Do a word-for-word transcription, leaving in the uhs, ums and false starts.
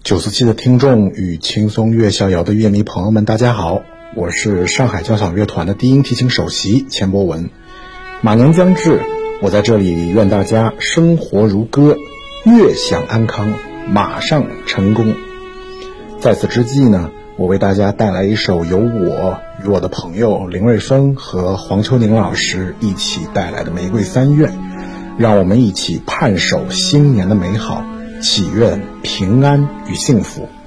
九四七的听众与轻松乐逍遥的乐迷朋友们，大家好，我是上海交响乐团的低音提琴首席钱博文。马年将至，我在这里愿大家生活如歌，乐享安康，马上成功。在此之际呢，我为大家带来一首由我与我的朋友林瑞峰和黄秋宁老师一起带来的《玫瑰三愿》，让我们一起盼守新年的美好，祈愿平安与幸福。